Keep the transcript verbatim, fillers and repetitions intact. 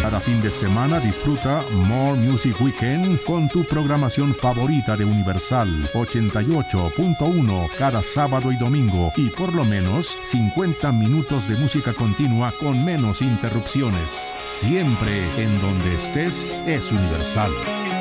Cada fin de semana disfruta More Music Weekend con tu programación favorita de Universal ochenta y ocho punto uno cada sábado y domingo, y por lo menos cincuenta minutos de música continua con menos interrupciones. Siempre en donde estés es Universal.